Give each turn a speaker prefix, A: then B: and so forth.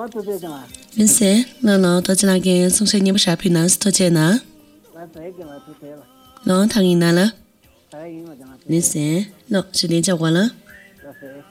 A: 明显，那到这那个从小你不啥平呢？是多钱呢？那唐人呢了？明显，那是连着完了。